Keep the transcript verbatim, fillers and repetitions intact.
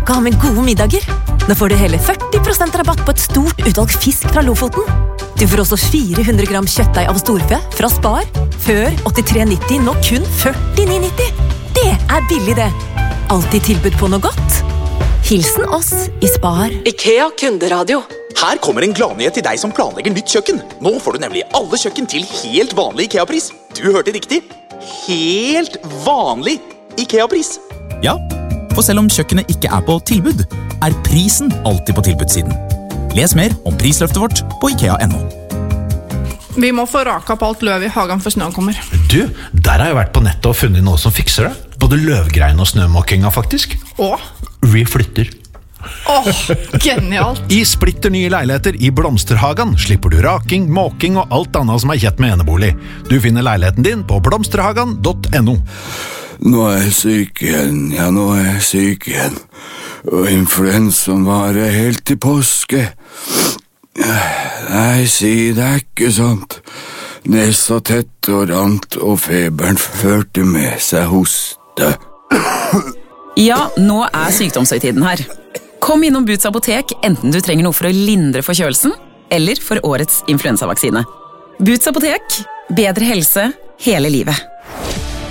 uka med gode middager. Nå får du hele førti prosent rabatt på et stort utvalg fisk fra Lofoten. Du får også fire hundre gram kjøttdeig av storfe fra Spar. Før åttitre nitti, nå kun førtini nitti. Det er billig det. Alltid tilbud på noe godt. Hilsen oss i Spar. IKEA kunderadio. Her kommer en gladnyhet til deg som planlegger nytt kjøkken. Nå får du nemlig alle kjøkken til helt vanlig IKEA-pris. Du hørte riktig. Helt vanlig IKEA-pris. Ja, for selv om kjøkkenet ikke er på tilbud, er prisen alltid på tilbudssiden. Les mer om prisløftet vårt på ikea punktum no. Vi må få raka på alt løv i hagen for snøen kommer. Du, der har jeg vært på nettet og funnet noe som fikser det. Både løvgrein og snømåkinga faktisk. Åh? Vi flytter. Åh, genialt. I splitter nye leiligheter i Blomsterhagen slipper du raking, måking og alt annet som er kjett med enebolig. Du finner leiligheten din på blomsterhagen punktum no. Nå er jeg syk igjen, ja nå er jeg syk igjen. Og influensaen varer helt til påske. Nei, si det er ikke sant. Nesa tett og rant, og feberen førte med seg hoste. Ja, nå er sykdomshøytiden her. Kom innom Boots apotek, enten du trenger noe for å lindre forkjølelsen, eller for årets influensavaksine. Boots apotek, bedre helse hele livet.